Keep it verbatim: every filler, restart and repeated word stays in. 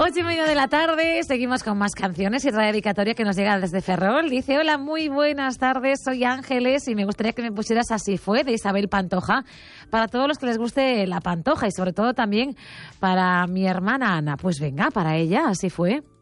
Ocho y media de la tarde, seguimos con más canciones y otra dedicatoria que nos llega desde Ferrol. Dice, hola, muy buenas tardes, soy Ángeles y me gustaría que me pusieras Así fue, de Isabel Pantoja, para todos los que les guste la Pantoja y sobre todo también para mi hermana Ana. Pues venga, para ella, Así fue.